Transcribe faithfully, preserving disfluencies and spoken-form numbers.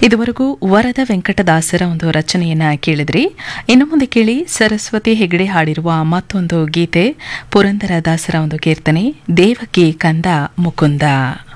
ಇದುವರೆಗೂ ವರದ ವೆಂಕಟದಾಸರ ಒಂದು ರಚನೆಯನ್ನ ಕೇಳಿದ್ರಿ. ಇನ್ನು ಮುಂದೆ ಕೇಳಿ ಸರಸ್ವತಿ ಹೆಗಡೆ ಹಾಡಿರುವ ಮತ್ತೊಂದು ಗೀತೆ, ಪುರಂದರ ದಾಸರ ಒಂದು ಕೀರ್ತನೆ, ದೇವಕಿ ಕಂದ ಮುಕುಂದ.